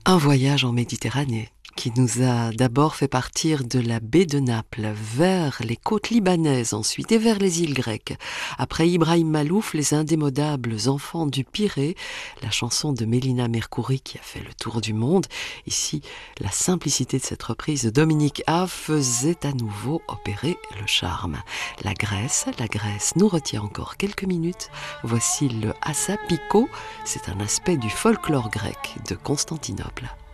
Un voyage en Méditerranée qui nous a d'abord fait partir de la baie de Naples vers les côtes libanaises ensuite et vers les îles grecques. Après Ibrahim Malouf, les indémodables enfants du Pirée, la chanson de Mélina Mercouri qui a fait le tour du monde. Ici, la simplicité de cette reprise de Dominique A faisait à nouveau opérer le charme. La Grèce nous retient encore quelques minutes. Voici le Assapiko, c'est un aspect du folklore grec de Constantinople.